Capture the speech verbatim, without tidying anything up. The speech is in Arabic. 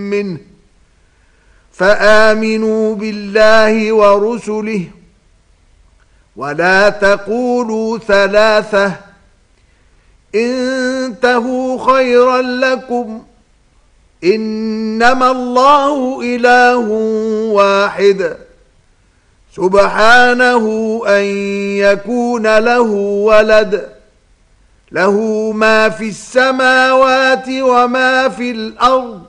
منه فآمنوا بالله ورسله ولا تقولوا ثلاثة انتهوا خيرا لكم إنما الله إله واحد سبحانه أن يكون له ولد له ما في السماوات وما في الأرض